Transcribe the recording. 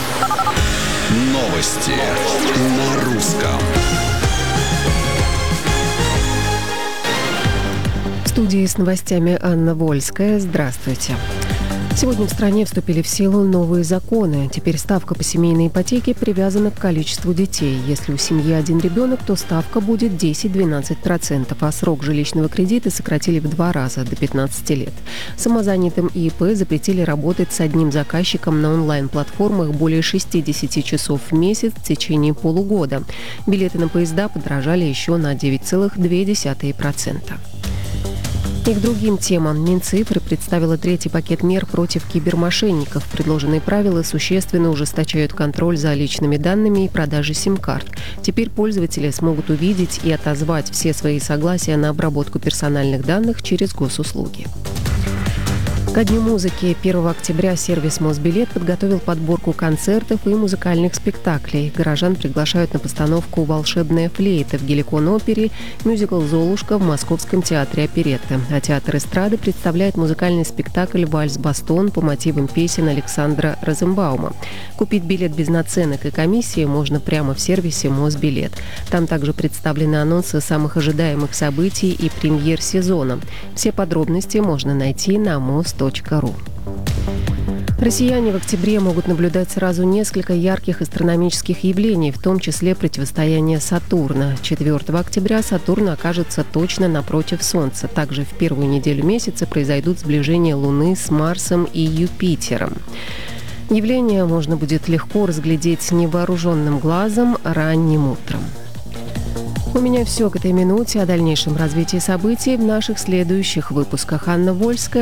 Новости на русском. В студии с новостями Анна Вольская. Здравствуйте. Сегодня в стране вступили в силу новые законы. Теперь ставка по семейной ипотеке привязана к количеству детей. Если у семьи один ребенок, то ставка будет 10-12%, а срок жилищного кредита сократили в 2 раза, до 15 лет. Самозанятым и ИП запретили работать с одним заказчиком на онлайн-платформах более 60 часов в месяц в течение полугода. Билеты на поезда подорожали еще на 9,2%. И к другим темам. Минцифры представила 3-й пакет мер против кибермошенников. Предложенные правила существенно ужесточают контроль за личными данными и продажей сим-карт. Теперь пользователи смогут увидеть и отозвать все свои согласия на обработку персональных данных через госуслуги. Ко Дню музыки 1 октября сервис «Мосбилет» подготовил подборку концертов и музыкальных спектаклей. Горожан приглашают на постановку «Волшебная флейта» в Геликон-опере, мюзикл «Золушка» в Московском театре оперетты. А театр эстрады представляет музыкальный спектакль «Вальс-бастон» по мотивам песен Александра Розенбаума. Купить билет без наценок и комиссии можно прямо в сервисе «Мосбилет». Там также представлены анонсы самых ожидаемых событий и премьер сезона. Все подробности можно найти на mos.ru. Россияне в октябре могут наблюдать сразу несколько ярких астрономических явлений, в том числе противостояние Сатурна. 4 октября Сатурн окажется точно напротив Солнца. Также в первую неделю месяца произойдут сближения Луны с Марсом и Юпитером. Явление можно будет легко разглядеть невооруженным глазом ранним утром. У меня все к этой минуте. О дальнейшем развитии событий в наших следующих выпусках. Анна Вольская.